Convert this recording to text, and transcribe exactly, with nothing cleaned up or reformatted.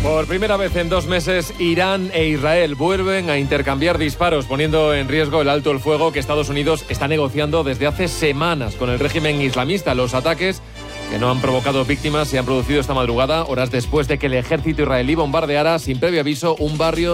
Por primera vez en dos meses, Irán e Israel vuelven a intercambiar disparos, poniendo en riesgo el alto el fuego que Estados Unidos está negociando desde hace semanas con el régimen islamista. Los ataques, que no han provocado víctimas, se han producido esta madrugada, horas después de que el ejército israelí bombardeara sin previo aviso un barrio